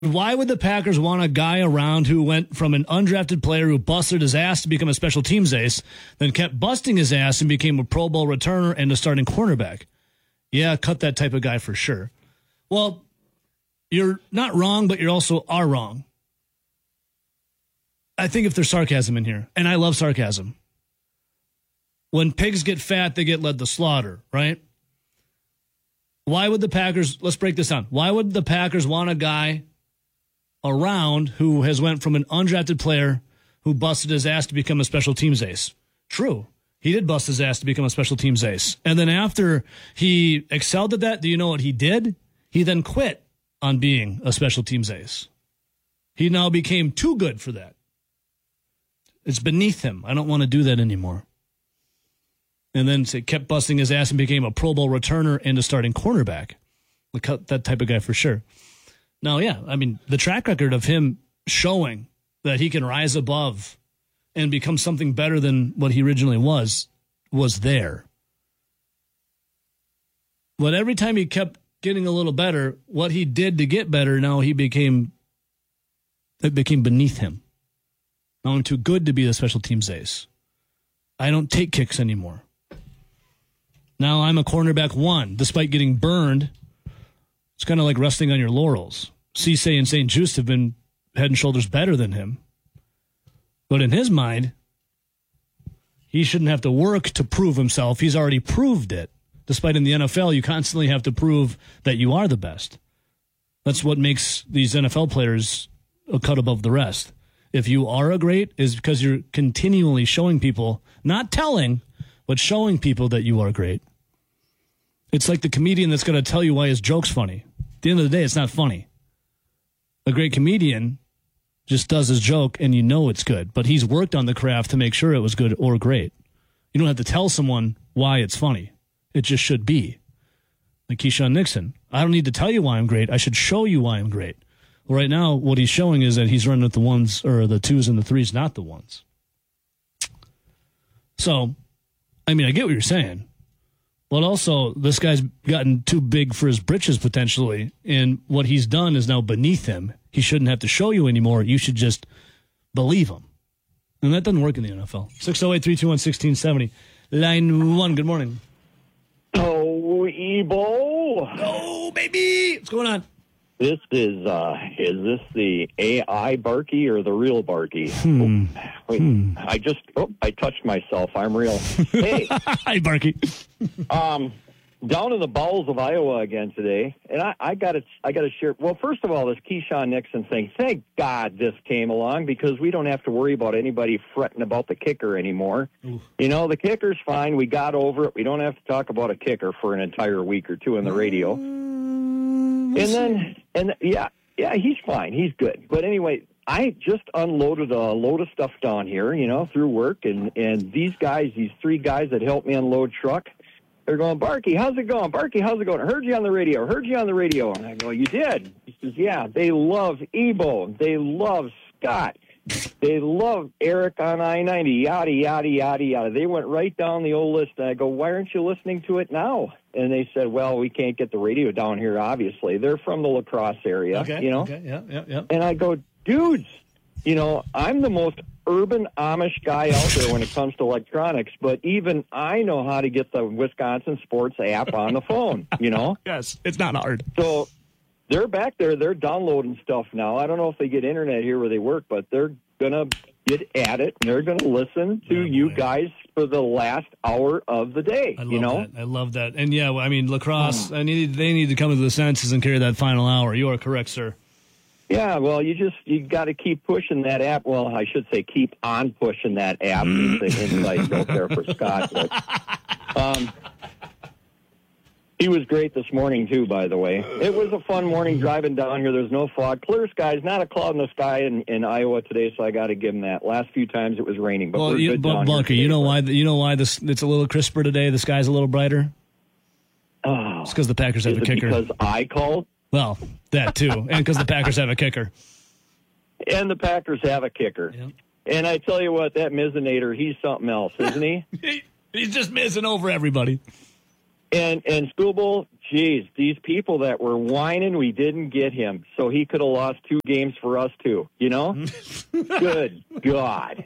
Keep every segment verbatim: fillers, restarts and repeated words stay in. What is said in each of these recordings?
Why would the Packers want a guy around who went from an undrafted player who busted his ass to become a special teams ace, then kept busting his ass and became a Pro Bowl returner and a starting cornerback? Yeah, cut that type of guy for sure. Well, you're not wrong, but you also are wrong. I think if there's sarcasm in here, and I love sarcasm. When pigs get fat, they get led to slaughter, right? Why would the Packers, let's break this down. Why would the Packers want a guy around who has went from an undrafted player who busted his ass to become a special teams ace? True. He did bust his ass to become a special teams ace. And then after he excelled at that, do you know what he did? He then quit on being a special teams ace. He now became too good for that. It's beneath him. I don't want to do that anymore. And then so kept busting his ass and became a Pro Bowl returner and a starting cornerback. That type of guy for sure. Now, yeah, I mean, the track record of him showing that he can rise above and become something better than what he originally was, was there. But every time he kept getting a little better, what he did to get better, now he became, it became beneath him. Now I'm too good to be the special teams ace. I don't take kicks anymore. Now I'm a cornerback one, despite getting burned. It's kind of like resting on your laurels. Cisse and Saint Just have been head and shoulders better than him. But in his mind, he shouldn't have to work to prove himself. He's already proved it. Despite in the N F L, you constantly have to prove that you are the best. That's what makes these N F L players a cut above the rest. If you are a great, is because you're continually showing people, not telling, but showing people that you are great. It's like the comedian that's going to tell you why his joke's funny. At the end of the day, it's not funny. A great comedian just does his joke and you know it's good, but he's worked on the craft to make sure it was good or great. You don't have to tell someone why it's funny. It just should be. Like Keyshawn Nixon. I don't need to tell you why I'm great. I should show you why I'm great. Well, right now, what he's showing is that he's running with the ones or the twos and the threes, not the ones. So, I mean, I get what you're saying. But also, this guy's gotten too big for his britches potentially, and what he's done is now beneath him. He shouldn't have to show you anymore. You should just believe him. And that doesn't work in the N F L. six oh eight, three two one, one six seven oh. Line one, good morning. Oh, Ebo. Oh, baby. What's going on? This is, uh, is this the A I Barky or the real Barky? Hmm. Oh, wait, hmm. I just, oh, I touched myself. I'm real. Hey. Hi, Barky. um, down in the bowels of Iowa again today, and I, I got to, I got to share. Well, first of all, this Keyshawn Nixon thing. Thank God this came along because we don't have to worry about anybody fretting about the kicker anymore. Ooh. You know, the kicker's fine. We got over it. We don't have to talk about a kicker for an entire week or two on the radio. Mm, and then, and yeah, yeah, he's fine. He's good. But anyway, I just unloaded a load of stuff down here, you know, through work, and and these guys, these three guys that helped me unload truck. They're going, Barky, how's it going? Barky, how's it going? I heard you on the radio. Heard you on the radio. And I go, you did? He says, yeah, they love Ebo. They love Scott. They love Eric on I ninety, yada, yada, yada, yada. They went right down the old list. And I go, why aren't you listening to it now? And they said, well, we can't get the radio down here, obviously. They're from the La Crosse area, okay, you know? Okay, yeah, yeah, yeah. And I go, dudes, you know, I'm the most urban Amish guy out there when it comes to electronics, but even I know how to get the Wisconsin Sports app on the phone, you know? Yes, it's not hard. So they're back there. They're downloading stuff now. I don't know if they get internet here where they work, but they're going to get at it, and they're going to listen to oh, you guys for the last hour of the day, I love you know? That. I love that. And, yeah, I mean, La Crosse, I need, they need to come to the senses and carry that final hour. You are correct, sir. Yeah, well, you just you got to keep pushing that app. Well, I should say keep on pushing that app. Mm. The insight out there for Scott. But, um, he was great this morning too. By the way, it was a fun morning driving down here. There's no fog, clear skies, not a cloud in the sky in, in Iowa today. So I got to give him that. Last few times it was raining, but well, we're you, good but down Bunker, here you know today, why? The, you know why this? It's a little crisper today. The sky's a little brighter. Oh, it's because the Packers have is a it kicker. Because I called. Well, that too, and because the Packers have a kicker. And the Packers have a kicker. Yep. And I tell you what, that Mizinator, he's something else, isn't he? he he's just missing over everybody. And and Skubal, geez, these people that were whining, we didn't get him, so he could have lost two games for us too. You know, good God,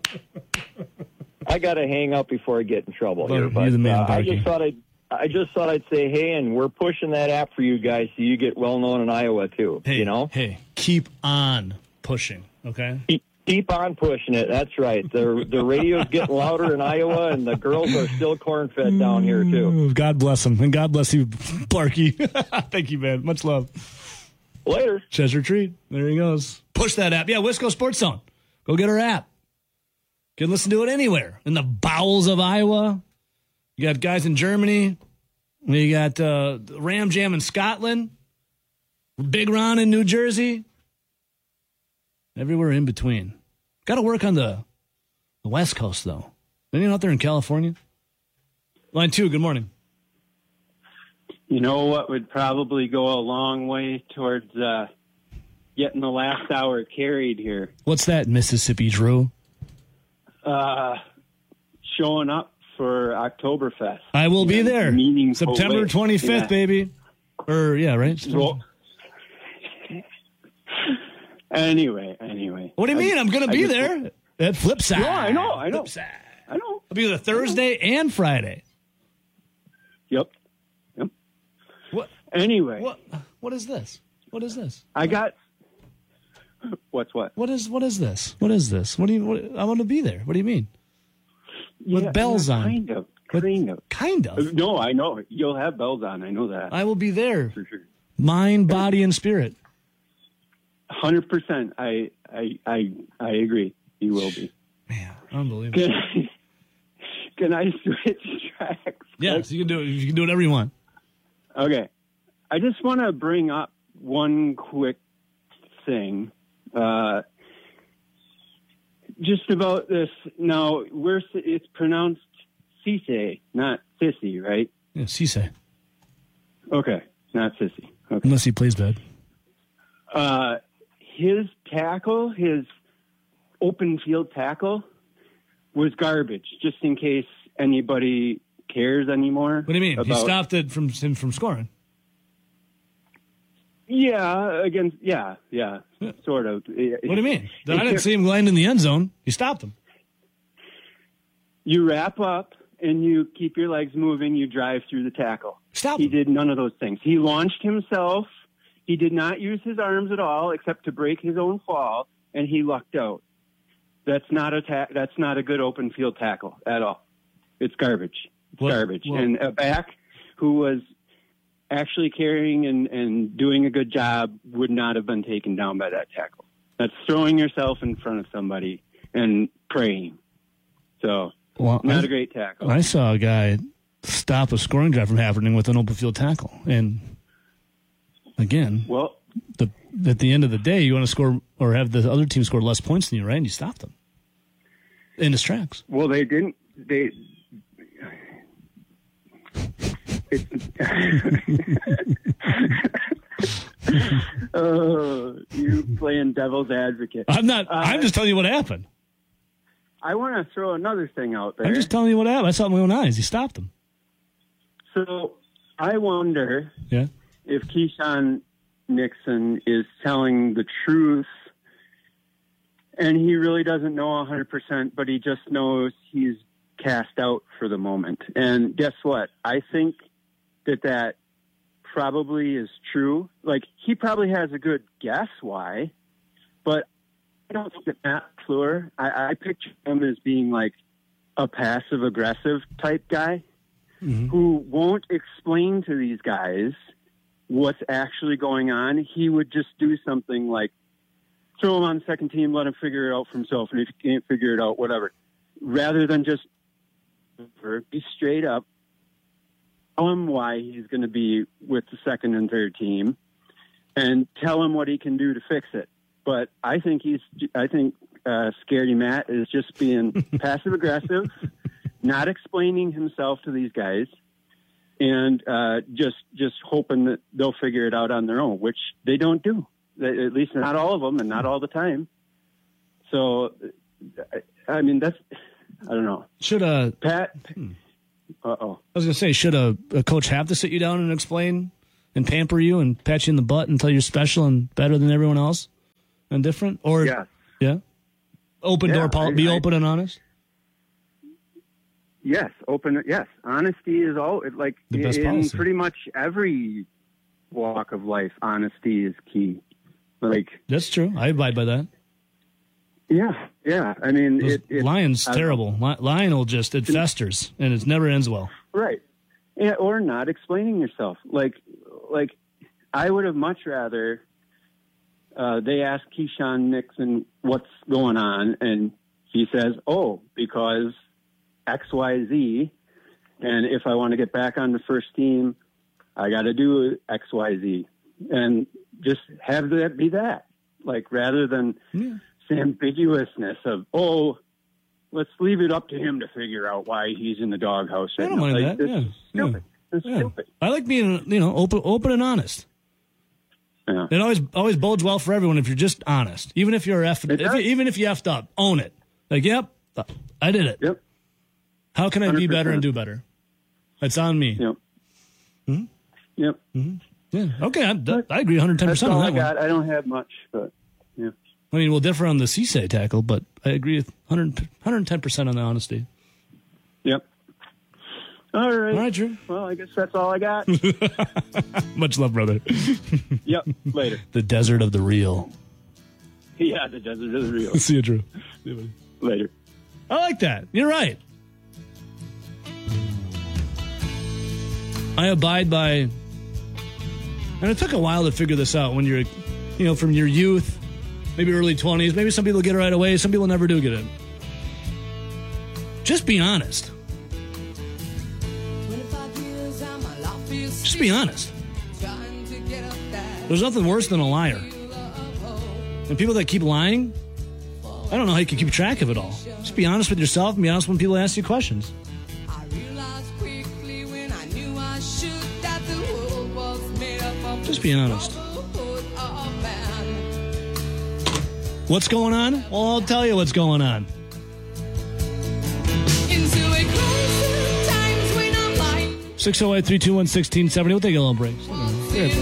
I got to hang up before I get in trouble But here. But you're the man, uh, I Barky. just thought I'd I just thought I'd say, hey, and we're pushing that app for you guys, so you get well known in Iowa too. Hey, you know, hey, keep on pushing, okay? keep, keep on pushing it. That's right. The the radio's getting louder in Iowa, and the girls are still corn fed down here too. God bless them, and God bless you, Barky. Thank you, man. Much love. Later. Chester Treat. There he goes. Push that app. Yeah, Wisco Sports Zone. Go get our app. You can listen to it anywhere. In the bowels of Iowa. You got guys in Germany. You got uh, Ram Jam in Scotland. Big Ron in New Jersey. Everywhere in between. Got to work on the, the West Coast, though. Anyone out there in California? Line two, good morning. You know what would probably go a long way towards uh, getting the last hour carried here? What's that, Mississippi Drew? Uh, showing up for Oktoberfest. I will be In a there. meaningful September way. twenty-fifth, Yeah. baby. Or, yeah, right? Well, anyway, anyway. What do you mean? I'm going to I be just- there at Flipside. No, I know, I know. Flipside. I know. I'll be there Thursday and Friday. Yep. Yep. What? Anyway, What? What is this? What is this? I got. What's what? What is? What is this? What is this? What do you? What, I want to be there. What do you mean? With Yeah, bells yeah, on. Kind of. With- Kind of. Kind of. No, I know. You'll have bells on. I know that. I will be there. for sure. Mind, body, and spirit. Hundred percent. I, I, I, I agree. You will be. Man, unbelievable. Can I, can I switch tracks? Yes, you can do it. You can do whatever you want. Okay. I just want to bring up one quick thing. Uh, just about this. Now, we're, it's pronounced Cisse, not Sissy, right? Yeah, Cisse. Okay. Not Sissy. Okay. Unless he plays bad. Uh, his tackle, his open field tackle, was garbage, just in case anybody cares anymore. What do you mean? About, He stopped it from him from scoring. Yeah, against, yeah, yeah, sort of. What do you mean? I didn't see him land in the end zone. He stopped him. You wrap up and you keep your legs moving, you drive through the tackle. Stop He him. did none of those things. He launched himself. He did not use his arms at all, except to break his own fall, and he lucked out. That's not a ta- that's not a good open field tackle at all. It's garbage. It's What- garbage. what- And a back who was actually carrying and, and doing a good job would not have been taken down by that tackle. That's throwing yourself in front of somebody and praying. So, Well, not I, a great tackle. I saw a guy stop a scoring drive from happening with an open field tackle. And again, Well, the at the end of the day, you want to score or have the other team score less points than you, right? And you stop them in his tracks. well, they didn't. They. It's, oh, you playing devil's advocate. I'm not. Uh, I'm just telling you what happened. I want to throw another thing out there. I'm just telling you what happened. I saw it with my own eyes. He stopped him. So I wonder Yeah. if Keyshawn Nixon is telling the truth, and he really doesn't know one hundred percent, but he just knows he's cast out for the moment. And guess what? I think that that probably is true. Like, he probably has a good guess why, but I don't think that Matt LaFleur, I, I picture him as being like a passive-aggressive type guy Mhm. who won't explain to these guys what's actually going on. He would just do something like throw him on the second team, let him figure it out for himself, and if he can't figure it out, whatever. Rather than just be straight up, tell him why he's going to be with the second and third team, and tell him what he can do to fix it. But I think he's, I think uh, Scaredy Matt is just being passive aggressive, not explaining himself to these guys, and uh, just just hoping that they'll figure it out on their own, which they don't do. They, at least not all of them, and not all the time. So, I, I mean, that's I don't know. Should uh Pat, Uh-oh. I was going to say, should a, a coach have to sit you down and explain and pamper you and pat you in the butt and tell you're special and better than everyone else and different? Or Yes. Yeah? Open Yeah, door, pol- I- be I- open and honest? Yes, open. Yes, honesty is all like The best in policy. pretty much every walk of life. Honesty is key. Like, That's true. I abide by that. yeah, yeah. I mean, Those it, it, Lion's I- terrible. Li- Lion will just, it festers and it never ends well. right? Yeah, or not explaining yourself. Like, like I would have much rather uh, they ask Keyshawn Nixon what's going on, and he says, "Oh, because X Y Z, and if I want to get back on the first team, I got to do X Y Z," and just have that be that. Like, rather than Yeah. this ambiguousness of, "Oh, let's leave it up to him to figure out why he's in the doghouse." I right don't now." mind Like, that. this Yeah. is stupid. It's Yeah. stupid. I like being, you know, open, open and honest. Yeah. It always always bodes well for everyone if you're just honest. Even if you're effed, It if you, does. even if you effed up, own it. Like, yep, I did it. Yep. How can I be better and one hundred percent. do better? It's on me. Yep. Hmm? Yep. Yeah. Okay. I, I agree one hundred ten That's percent all on I that one. got. I don't have much, but yeah. I mean, we'll differ on the Cisse tackle, but I agree with one hundred, one hundred ten percent on the honesty. Yep. All right. All right, Drew. Well, I guess that's all I got. Much love, brother. Yep. Later. The desert of the real. Yeah, the desert is real. See you, Drew. See you, buddy. Later. I like that. You're right. I abide by, and it took a while to figure this out when you're, you know, from your youth, maybe early twenties, maybe some people get it right away, some people never do get it. Just be honest. Just be honest. There's nothing worse than a liar. And people that keep lying, I don't know how you can keep track of it all. Just be honest with yourself and be honest when people ask you questions. Just be honest. What's going on? Well, I'll tell you what's going on. six oh eight, three two one, one six seven oh. We'll take a little break.